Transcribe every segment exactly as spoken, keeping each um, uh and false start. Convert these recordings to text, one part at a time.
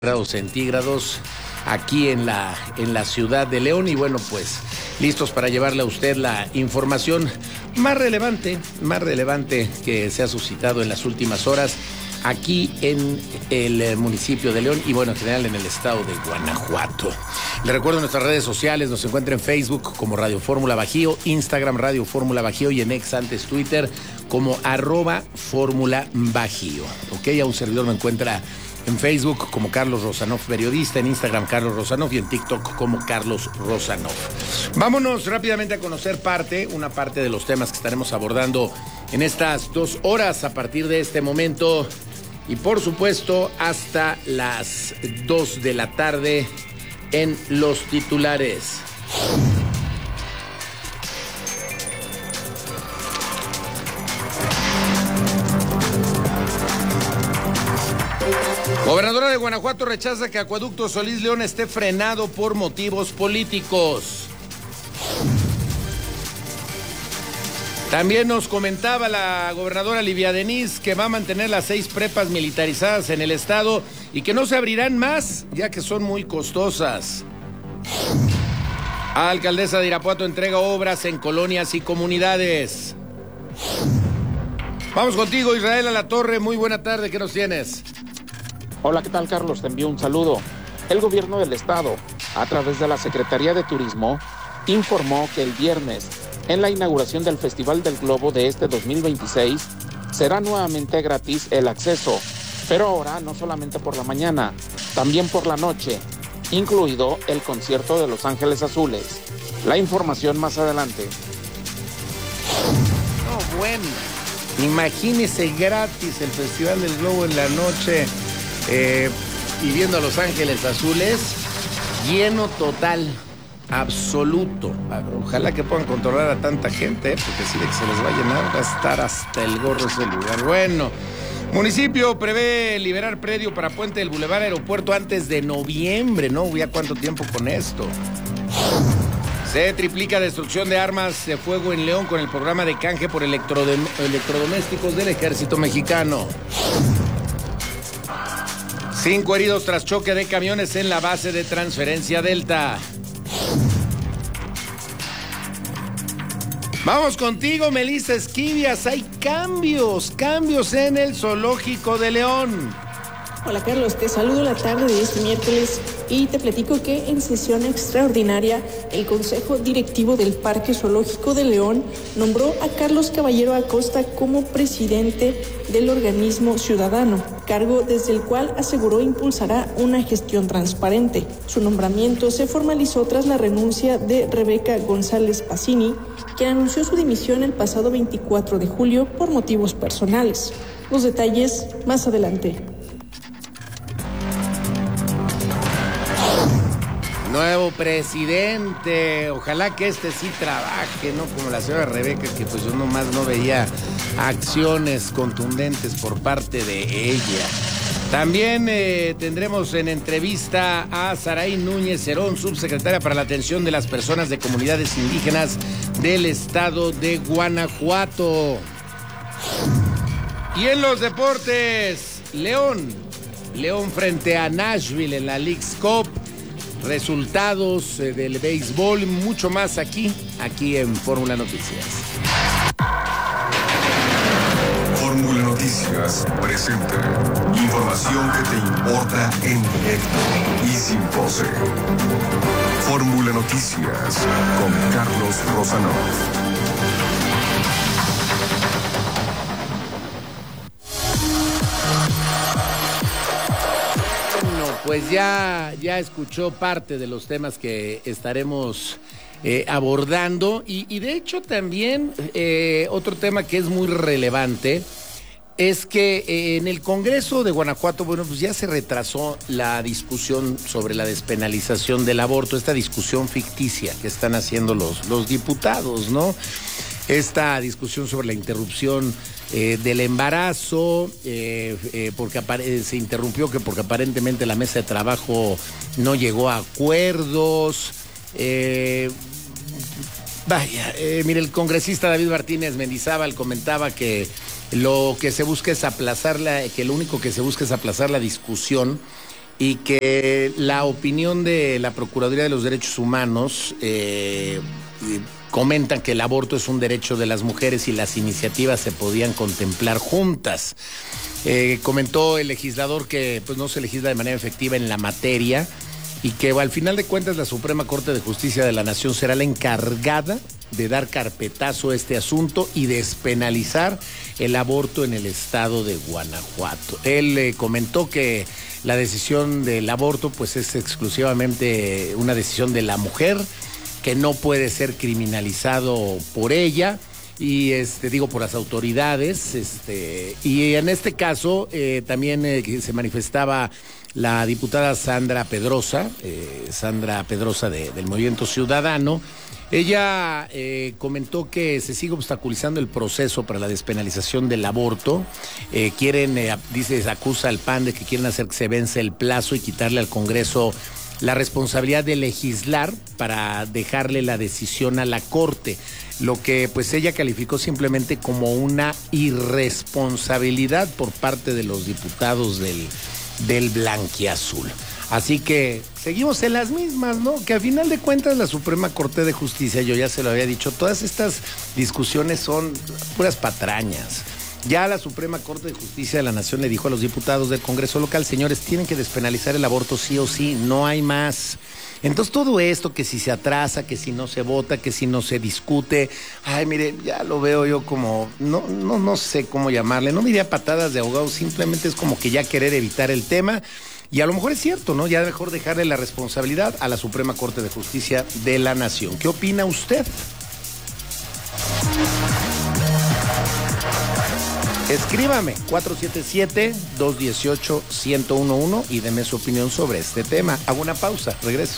grados centígrados aquí en la, en la ciudad de León y bueno, pues listos para llevarle a usted la información más relevante, más relevante que se ha suscitado en las últimas horas aquí en el municipio de León y bueno, en general en el estado de Guanajuato. Le recuerdo nuestras redes sociales, nos encuentra en Facebook como Radio Fórmula Bajío, Instagram Radio Fórmula Bajío y en ex antes Twitter como arroba Fórmula Bajío. Ok, a un servidor me encuentra en Facebook como Carlos Rosanov Periodista, en Instagram Carlos Rosanov y en TikTok como Carlos Rosanov. Vámonos rápidamente a conocer parte, una parte de los temas que estaremos abordando en estas dos horas a partir de este momento y por supuesto hasta las dos de la tarde en los titulares. Gobernadora de Guanajuato rechaza que Acueducto Solís León esté frenado por motivos políticos. También nos comentaba la gobernadora Livia Denis que va a mantener las seis prepas militarizadas en el estado y que no se abrirán más, ya que son muy costosas. Alcaldesa de Irapuato entrega obras en colonias y comunidades. Vamos contigo, Israel Alatorre. Muy buena tarde, ¿qué nos tienes? Hola, ¿qué tal, Carlos? Te envío un saludo. El gobierno del estado, a través de la Secretaría de Turismo, informó que el viernes, en la inauguración del Festival del Globo de este dos mil veintiséis, será nuevamente gratis el acceso, pero ahora no solamente por la mañana, también por la noche, incluido el concierto de Los Ángeles Azules. La información más adelante. No, bueno, imagínese gratis el Festival del Globo en la noche. Eh, y viendo a Los Ángeles Azules, lleno total, absoluto. Ojalá que puedan controlar a tanta gente, porque si de que se les va a llenar va a estar hasta el gorro ese lugar. Bueno, municipio prevé liberar predio para Puente del Boulevard Aeropuerto antes de noviembre, ¿no? ¿Ya cuánto tiempo con esto? Se triplica destrucción de armas de fuego en León con el programa de canje por electrodom- electrodomésticos del Ejército Mexicano. Cinco heridos tras choque de camiones en la base de transferencia Delta. Vamos contigo, Melissa Esquivias. Hay cambios, cambios en el Zoológico de León. Hola Carlos, te saludo la tarde de este miércoles y te platico que en sesión extraordinaria el Consejo Directivo del Parque Zoológico de León nombró a Carlos Caballero Acosta como presidente del organismo ciudadano, cargo desde el cual aseguró impulsará una gestión transparente. Su nombramiento se formalizó tras la renuncia de Rebeca González Pacini, quien anunció su dimisión el pasado veinticuatro de julio por motivos personales. Los detalles más adelante. Nuevo presidente, ojalá que este sí trabaje, ¿no? Como la señora Rebeca, que pues yo nomás no veía acciones contundentes por parte de ella. También eh, tendremos en entrevista a Saraí Núñez Cerón, subsecretaria para la atención de las personas de comunidades indígenas del estado de Guanajuato. Y en los deportes, León, León frente a Nashville en la Leagues Cup. Resultados eh, del béisbol, mucho más aquí, aquí en Fórmula Noticias. Fórmula Noticias presenta información que te importa en directo y sin pose. Fórmula Noticias con Carlos Rosanov. Pues ya, ya escuchó parte de los temas que estaremos eh, abordando y, y de hecho también eh, otro tema que es muy relevante es que eh, en el Congreso de Guanajuato, bueno, pues ya se retrasó la discusión sobre la despenalización del aborto, esta discusión ficticia que están haciendo los, los diputados, ¿no? Esta discusión sobre la interrupción eh, del embarazo, eh, eh, porque apare- se interrumpió que porque aparentemente la mesa de trabajo no llegó a acuerdos. Eh, vaya, eh, mire, el congresista David Martínez Mendizábal comentaba que lo que se busca es aplazar la, que lo único que se busca es aplazar la discusión y que la opinión de la Procuraduría de los Derechos Humanos eh, comentan que el aborto es un derecho de las mujeres y las iniciativas se podían contemplar juntas. Eh, comentó el legislador que pues no se legisla de manera efectiva en la materia y que al final de cuentas la Suprema Corte de Justicia de la Nación será la encargada de dar carpetazo a este asunto y despenalizar el aborto en el estado de Guanajuato. Él eh, comentó que la decisión del aborto pues es exclusivamente una decisión de la mujer, que no puede ser criminalizado por ella y este digo por las autoridades, este y en este caso eh, también eh, se manifestaba la diputada Sandra Pedrosa, eh, Sandra Pedrosa de, del Movimiento Ciudadano. Ella eh, comentó que se sigue obstaculizando el proceso para la despenalización del aborto. Eh, quieren, eh, dice, acusa al P A N de que quieren hacer que se vence el plazo y quitarle al Congreso la responsabilidad de legislar para dejarle la decisión a la Corte, lo que pues ella calificó simplemente como una irresponsabilidad por parte de los diputados del, del blanquiazul. Así que seguimos en las mismas, ¿no? Que a final de cuentas la Suprema Corte de Justicia, yo ya se lo había dicho, todas estas discusiones son puras patrañas. Ya la Suprema Corte de Justicia de la Nación le dijo a los diputados del Congreso local, señores, tienen que despenalizar el aborto sí o sí, no hay más. Entonces todo esto, que si se atrasa, que si no se vota, que si no se discute, ay, mire, ya lo veo yo como, no, no, no sé cómo llamarle, no diría patadas de ahogado, simplemente es como que ya querer evitar el tema. Y a lo mejor es cierto, ¿no? Ya mejor dejarle la responsabilidad a la Suprema Corte de Justicia de la Nación. ¿Qué opina usted? Escríbame cuatro siete siete, dos uno ocho, uno cero uno uno y deme su opinión sobre este tema. Hago una pausa, regreso.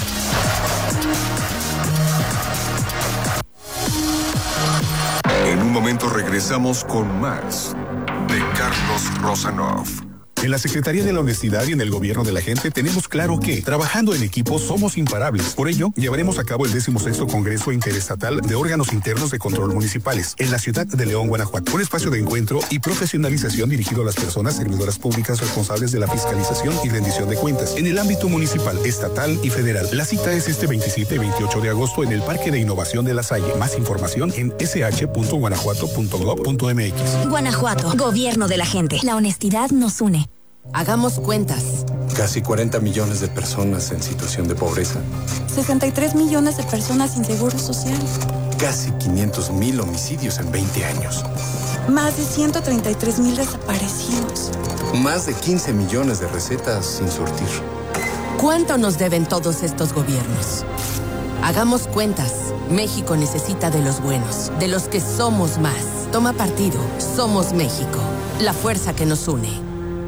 En un momento regresamos con más de Carlos Rosanov. En la Secretaría de la Honestidad y en el Gobierno de la Gente tenemos claro que, trabajando en equipo, somos imparables. Por ello, llevaremos a cabo el decimosexto Congreso Interestatal de Órganos Internos de Control Municipales en la ciudad de León, Guanajuato. Un espacio de encuentro y profesionalización dirigido a las personas servidoras públicas responsables de la fiscalización y rendición de cuentas en el ámbito municipal, estatal y federal. La cita es este veintisiete y veintiocho de agosto en el Parque de Innovación de La Salle. Más información en ese hache punto guanajuato punto gob punto eme equis. Guanajuato, Gobierno de la Gente. La honestidad nos une. Hagamos cuentas. Casi cuarenta millones de personas en situación de pobreza. sesenta y tres millones de personas sin seguro social. Casi quinientos mil homicidios en veinte años. Más de ciento treinta y tres mil desaparecidos. Más de quince millones de recetas sin surtir. ¿Cuánto nos deben todos estos gobiernos? Hagamos cuentas. México necesita de los buenos, de los que somos más. Toma partido. Somos México. La fuerza que nos une.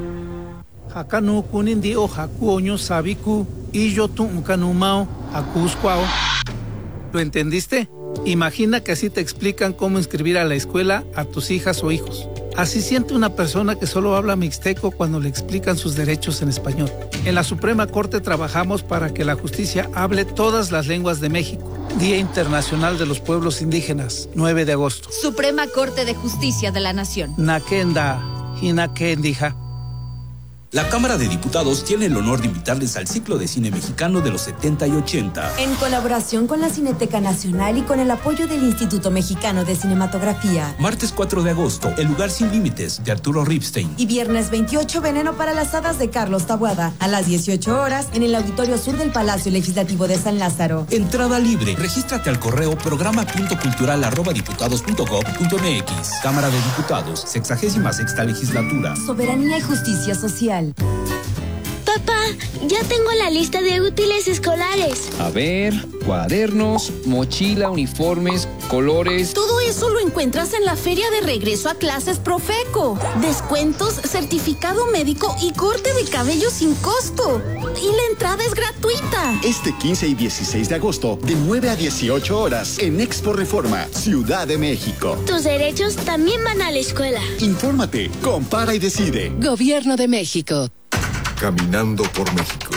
Hakanu kunindi o hakuoño sabiku y yo tu kanumao akuscuao. ¿Lo entendiste? Imagina que así te explican cómo inscribir a la escuela a tus hijas o hijos. Así siente una persona que solo habla mixteco cuando le explican sus derechos en español. En la Suprema Corte trabajamos para que la justicia hable todas las lenguas de México. Día Internacional de los Pueblos Indígenas, nueve de agosto. Suprema Corte de Justicia de la Nación. Nakenda, hinakendija. La Cámara de Diputados tiene el honor de invitarles al ciclo de cine mexicano de los setenta y ochenta. En colaboración con la Cineteca Nacional y con el apoyo del Instituto Mexicano de Cinematografía. Martes cuatro de agosto, El Lugar Sin Límites, de Arturo Ripstein. Y viernes veintiocho, Veneno para las Hadas, de Carlos Taboada. A las dieciocho horas, en el Auditorio Sur del Palacio Legislativo de San Lázaro. Entrada libre. Regístrate al correo programa punto cultural arroba diputados punto gob punto eme equis. Cámara de Diputados, sexagésima sexta legislatura. Soberanía y justicia social. Papá, ya tengo la lista de útiles escolares. A ver, cuadernos, mochila, uniformes, colores. Todo eso lo encuentras en la feria de regreso a clases Profeco. Descuentos, certificado médico y corte de cabello sin costo. Y la entrada es gratuita. Este quince y dieciséis de agosto, de nueve a dieciocho horas, en Expo Reforma, Ciudad de México. Tus derechos también van a la escuela. Infórmate, compara y decide. Gobierno de México. Caminando por México.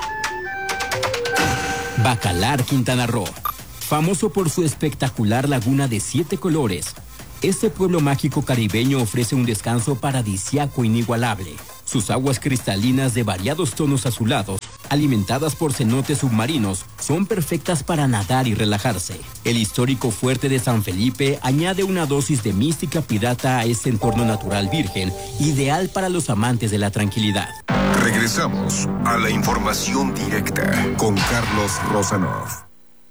Bacalar, Quintana Roo. Famoso por su espectacular laguna de siete colores, este pueblo mágico caribeño ofrece un descanso paradisíaco inigualable. Sus aguas cristalinas de variados tonos azulados, alimentadas por cenotes submarinos, son perfectas para nadar y relajarse. El histórico fuerte de San Felipe añade una dosis de mística pirata a este entorno natural virgen, ideal para los amantes de la tranquilidad. Regresamos a la información directa con Carlos Rosanov.